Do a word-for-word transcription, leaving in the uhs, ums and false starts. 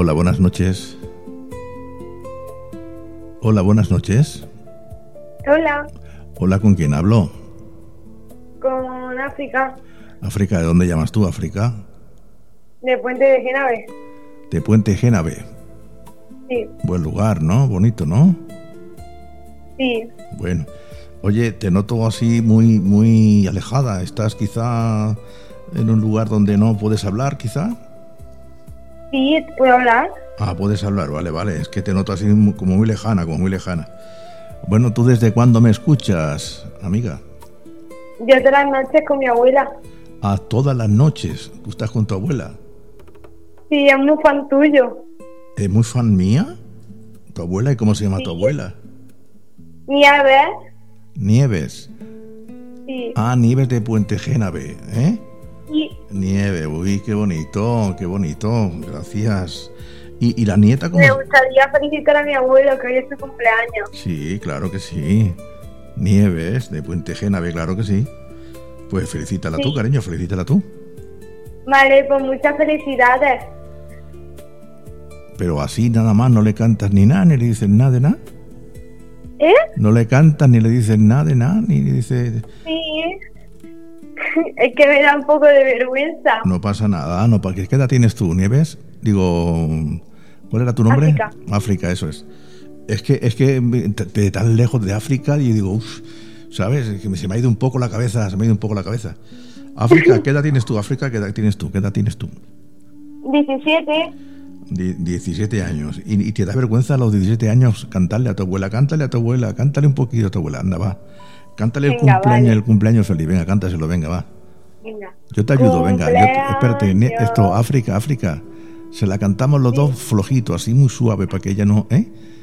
Hola, buenas noches. Hola, buenas noches. Hola. Hola, ¿con quién hablo? Con África. África, ¿de dónde llamas tú, África? De Puente de Génave. De Puente Génave. Sí. Buen lugar, ¿no? Bonito, ¿no? Sí. Bueno. Oye, te noto así muy, muy alejada. ¿Estás quizá en un lugar donde no puedes hablar, quizá? Sí, ¿puedo hablar? Ah, puedes hablar, vale, vale. Es que te noto así como muy lejana, como muy lejana. Bueno, ¿tú desde cuándo me escuchas, amiga? Yo todas las noches con mi abuela. Ah, todas las noches. ¿Tú estás con tu abuela? Sí, es muy fan tuyo. ¿Es muy fan mía? ¿Tu abuela? ¿Y cómo se llama Sí. tu abuela? Nieves. Nieves. Sí. Ah, Nieves de Puente Génave, ¿eh? Sí. Nieve, uy, qué bonito, qué bonito, gracias. ¿Y, y la nieta cómo? Me gustaría felicitar a mi abuelo, que hoy es su cumpleaños. Sí, claro que sí. Nieves de Puente Génave, claro que sí. Pues felicítala Sí. tú, cariño, felicítala tú. Vale, pues muchas felicidades. Pero así nada más, no le cantas ni nada, ni le dices nada de nada. ¿Eh? No le cantas ni le dices nada de nada, ni le dices... Sí. Es que me da un poco de vergüenza. No pasa nada, no, ¿para qué edad tienes tú, Nieves? Digo, ¿cuál era tu nombre? África. África, eso es. Es que, es que de tan lejos de África y digo, uff, ¿sabes? Es que se me ha ido un poco la cabeza, se me ha ido un poco la cabeza. África, ¿qué edad tienes tú? África, ¿qué edad tienes tú? ¿Qué edad tienes tú? diecisiete. Die- diecisiete años. ¿Y, y te da vergüenza a los diecisiete años cantarle a tu abuela? Cántale a tu abuela, cántale un poquito a tu abuela, anda, va. Cántale el Venga, cumpleaños, vale. el cumpleaños feliz, venga, cántaselo, venga, va. Venga. Yo te ayudo, venga. Yo te- espérate, ne- Cumpleaños. esto, África, África. Se la cantamos los Sí. dos flojito, así muy suave, para que ella no, ¿eh?